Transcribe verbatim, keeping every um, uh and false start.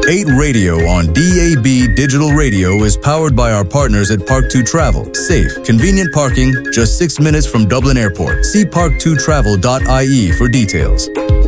eight Radio on D A B Digital Radio is powered by our partners at Park two Travel. Safe, convenient parking, just six minutes from Dublin Airport. See park two travel dot I E for details.